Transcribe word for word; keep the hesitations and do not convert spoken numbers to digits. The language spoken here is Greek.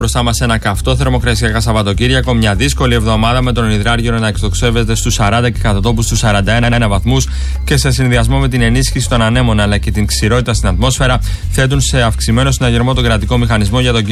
Μπροστά μας ένα καυτό θερμοκρασιακά Σαββατοκύριακο, μια δύσκολη εβδομάδα με τον υδράργυρο να εκτοξεύεται στους σαράντα και κατά τόπους στους σαράντα ένα βαθμούς και σε συνδυασμό με την ενίσχυση των ανέμων αλλά και την ξηρότητα στην ατμόσφαιρα θέτουν σε αυξημένο συναγερμό τον κρατικό μηχανισμό για τον